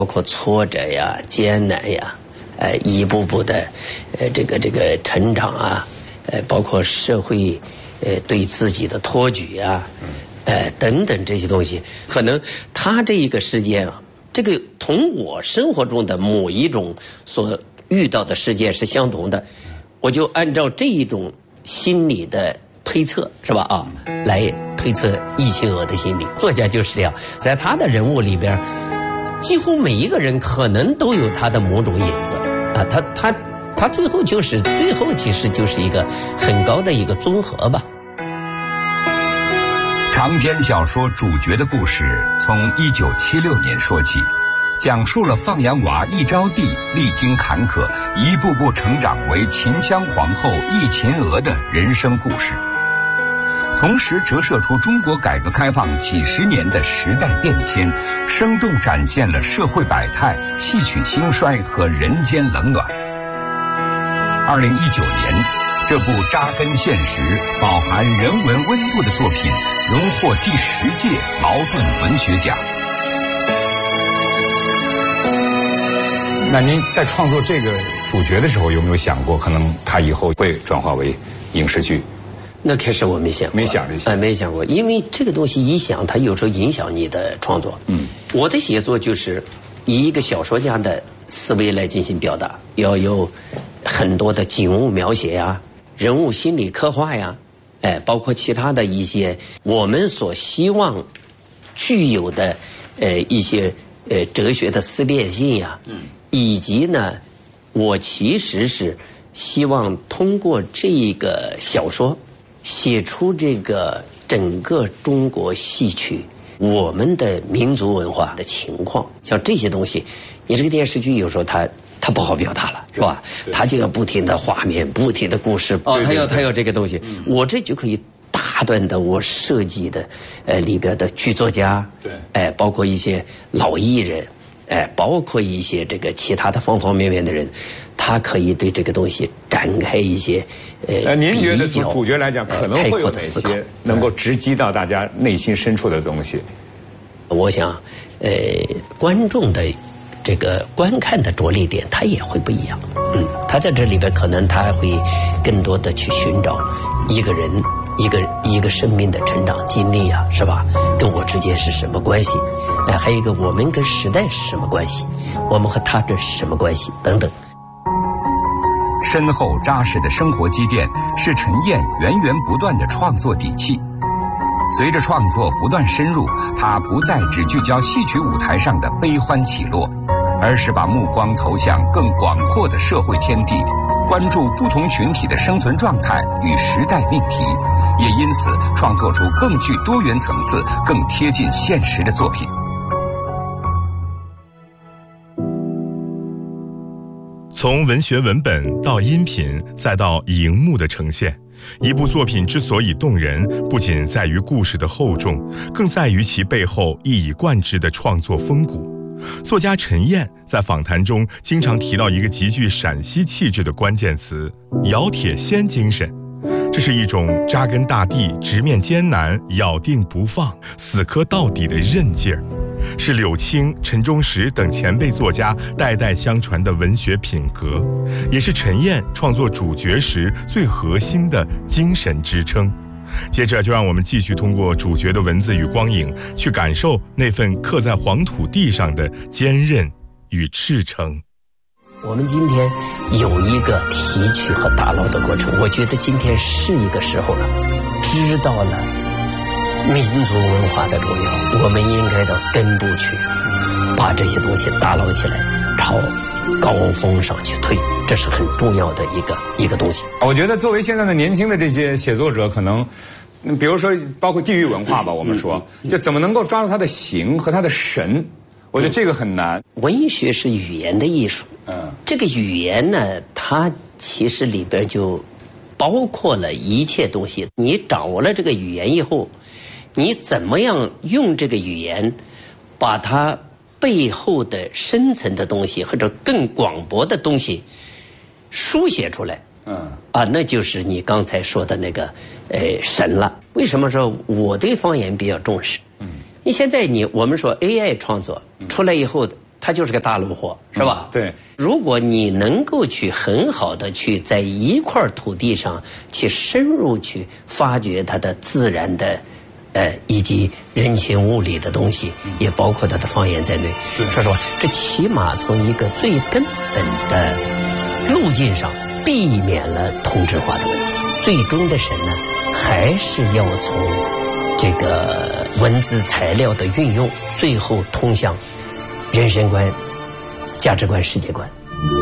包括挫折呀、艰难呀，一步步的，这个成长啊，包括社会，对自己的托举啊，等等这些东西，可能他这一个事件啊，这个同我生活中的某一种所遇到的事件是相同的，我就按照这一种心理的推测，是吧啊，来推测易清娥的心理。作家就是这样，在他的人物里边，几乎每一个人可能都有他的某种影子啊，他最后其实就是一个很高的一个综合吧。 长篇小说主角的故事从1976年说起，讲述了放羊娃易招娣历经坎坷，一步步成长为秦腔皇后易秦娥的人生故事，同时折射出中国改革开放几十年的时代变迁，生动展现了社会百态、戏曲兴衰和人间冷暖。2019年，这部扎根现实、饱含人文温度的作品荣获第10届茅盾文学奖。 那您在创作这个主角的时候，有没有想过，可能他以后会转化为影视剧？ 那开始我没想过，没想过，因为这个东西一想，它有时候影响你的创作。我的写作就是以一个小说家的思维来进行表达，要有很多的景物描写呀、人物心理刻画呀，包括其他的一些我们所希望具有的一些哲学的思辨性呀，以及呢，我其实是希望通过这个小说写出这个整个中国戏曲我们的民族文化的情况。像这些东西，你这个电视剧有时候它不好表达了，是吧？它就要不停的画面，不停的故事，它要这个东西，我这就可以大段的我设计的里边的剧作家，包括一些老艺人，包括一些这个其他的方方面面的人，他可以对这个东西展开一些您觉得从主角来讲，可能会有哪些能够直击到大家内心深处的东西？ 我想，观众的这个观看的着力点，他也会不一样。他在这里边可能他会更多的去寻找一个人一个生命的成长经历啊，是吧？跟我之间是什么关系？还有一个我们跟时代是什么关系？我们和他这是什么关系？等等。 深厚扎实的生活积淀是陈燕源源不断的创作底气。随着创作不断深入，他不再只聚焦戏曲舞台上的悲欢起落，而是把目光投向更广阔的社会天地，关注不同群体的生存状态与时代命题，也因此创作出更具多元层次、更贴近现实的作品。 从文学文本到音频，再到荧幕的呈现，一部作品之所以动人，不仅在于故事的厚重，更在于其背后一以贯之的创作风骨。作家陈燕在访谈中经常提到一个极具陕西气质的关键词——咬铁锨精神。这是一种扎根大地、直面艰难、咬定不放、死磕到底的韧劲儿，是柳青、陈忠实等前辈作家代代相传的文学品格，也是陈燕创作主角时最核心的精神支撑。接着就让我们继续通过主角的文字与光影，去感受那份刻在黄土地上的坚韧与赤诚。 我们今天有一个提取和打捞的过程，我觉得今天是一个时候了，知道了民族文化的重要，我们应该到根部去把这些东西打捞起来，朝高峰上去推，这是很重要的一个东西。 我觉得作为现在的年轻的这些写作者，可能比如说包括地域文化吧，我们说就怎么能够抓住它的形和它的神，我觉得这个很难。 文学是语言的艺术，这个语言呢，它其实里边就包括了一切东西。你掌握了这个语言以后，你怎么样用这个语言把它背后的深层的东西或者更广博的东西书写出来，那就是你刚才说的那个神了。为什么说我对方言比较重视？你现在我们说 AI 创作出来以后， 他就是个大陆货，是吧？ 对。 如果你能够去很好的去在一块土地上去深入去发掘它的自然的，以及人情物理的东西，也包括它的方言在内。说实话，这起码从一个最根本的路径上避免了同质化的问题。最终的神呢，还是要从这个文字材料的运用，最后通向人生观、价值观、世界观。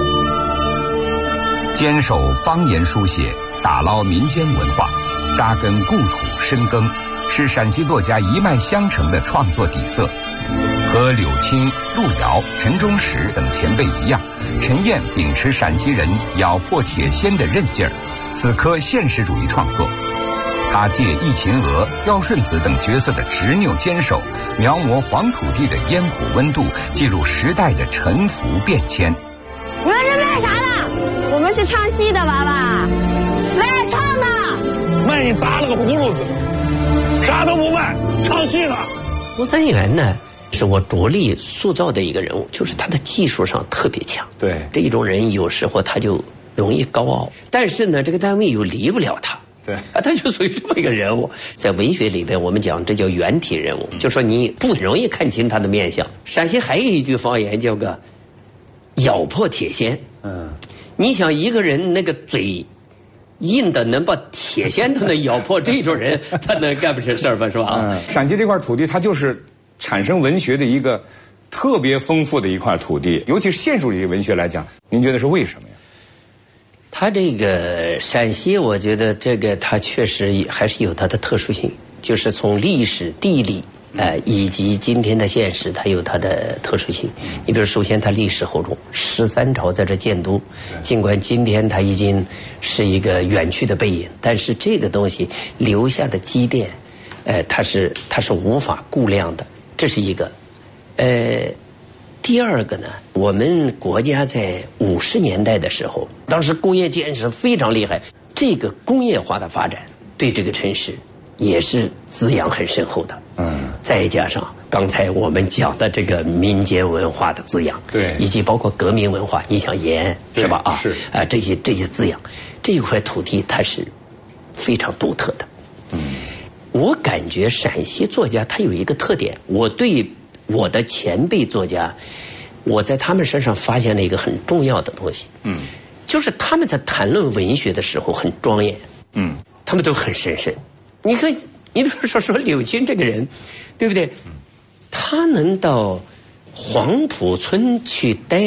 坚守方言书写，打捞民间文化，扎根故土深耕，是陕西作家一脉相承的创作底色。和柳青、路遥、陈忠实等前辈一样，陈燕秉持陕西人咬破铁锨的韧劲儿，死磕现实主义创作。他借易秦娥、刁顺子等角色的执拗坚守，描摹黄土地的烟火温度，记录时代的沉浮变迁。 你们是卖啥的？我们是唱戏的娃娃，卖唱的。 卖你打了个葫芦子，啥都不卖，唱戏了。 吴三元呢，是我着力塑造的一个人物，就是他的技术上特别强。 对， 这一种人有时候他就容易高傲，但是呢，这个单位又离不了他。 对啊，他就属于这么一个人物。在文学里边，我们讲这叫原体人物，就说你不容易看清他的面相。陕西还有一句方言叫个咬破铁锨。你想一个人那个嘴硬的能把铁锨都能咬破，这种人他能干不成事儿吧？是吧？ 陕西这块土地，它就是产生文学的一个特别丰富的一块土地，尤其是现实主义文学来讲，您觉得是为什么呀？ 它这个陕西，我觉得这个它确实还是有它的特殊性，就是从历史、地理，以及今天的现实，它有它的特殊性。你比如，首先它历史厚重，13朝在这建都，尽管今天它已经是一个远去的背影，但是这个东西留下的积淀，它是无法估量的，这是一个。第二个呢，我们国家在50年代的时候，当时工业建设非常厉害，这个工业化的发展对这个城市也是滋养很深厚的。再加上刚才我们讲的这个民间文化的滋养， 对， 以及包括革命文化，你想延安是吧？啊， 是啊，这些滋养，这一块土地它是非常独特的。我感觉陕西作家他有一个特点，我对我的前辈作家，我在他们身上发现了一个很重要的东西，就是他们在谈论文学的时候很庄严，他们都很神圣。你看，你比如说柳青这个人，对不对？他能到黄浦村去待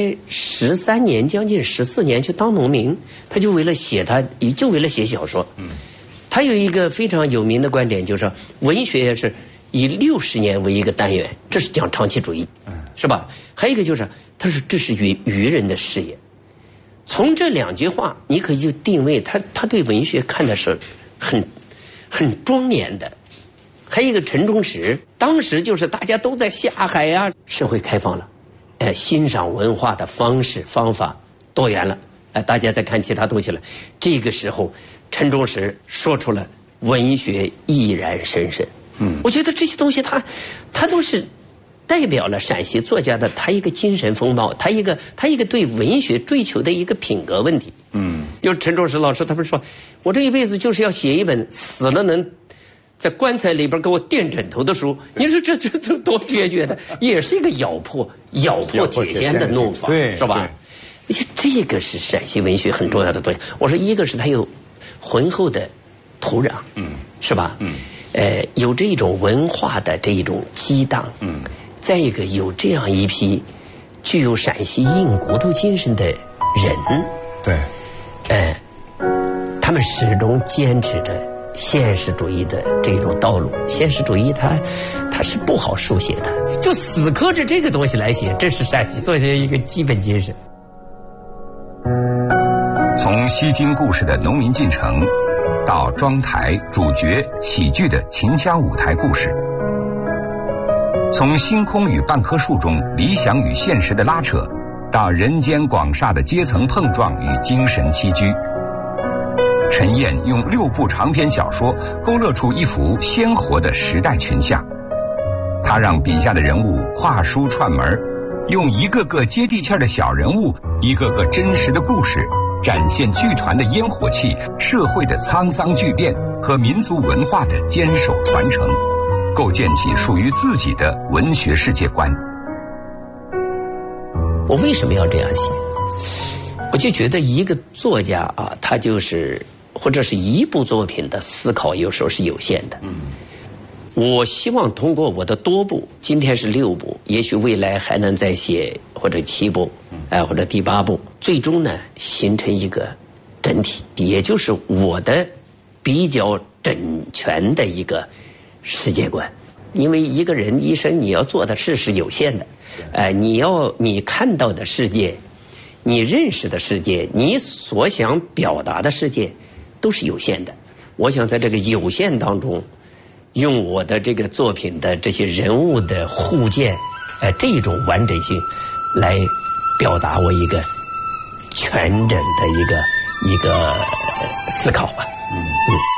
13年，将近14年去当农民，他就为了写小说。他有一个非常有名的观点，就是说文学是以60年为一个单元，这是讲长期主义，是吧？还有一个就是，他说这是愚人的事业。从这2句话，你可以就定位他对文学看的是很庄严的。还有一个陈忠实，当时就是大家都在下海呀，社会开放了，欣赏文化的方式方法多元了，大家在看其他东西了。这个时候，陈忠实说出了文学毅然神圣。我觉得这些东西它都是代表了陕西作家的他一个精神风貌，他一个对文学追求的一个品格问题。有陈忠实老师他们说，我这一辈子就是要写一本死了能在棺材里边给我垫枕头的书。你说这多决绝的，也是一个咬破铁锨的弄法，是吧？这个是陕西文学很重要的东西。我说一个是它有浑厚的土壤，是吧？有这种文化的这一种激荡，再一个有这样一批具有陕西硬骨头精神的人， 对， 他们始终坚持着现实主义的这种道路。现实主义它是不好书写的，就死磕着这个东西来写，这是陕西作家一个基本精神。 从西京故事的农民进城，到庄台、主角、喜剧的秦腔舞台故事，从星空与半棵树中理想与现实的拉扯，到人间广厦的阶层碰撞与精神栖居，陈燕用6部长篇小说勾勒出一幅鲜活的时代群像。他让笔下的人物跨书串门， 用一个个接地气的小人物，一个个真实的故事，展现剧团的烟火气、社会的沧桑巨变和民族文化的坚守传承，构建起属于自己的文学世界观。 我为什么要这样写？我就觉得一个作家啊，他就是或者是一部作品的思考有时候是有限的。我希望通过我的多部，今天是6部，也许未来还能再写或者7部，或者第8部，最终呢形成一个整体，也就是我的比较整全的一个世界观。因为一个人一生你要做的事是有限的，你看到的世界，你认识的世界，你所想表达的世界都是有限的。我想在这个有限当中，用我的这个作品的这些人物的互鉴，这种完整性来表达我一个全整的一个思考吧。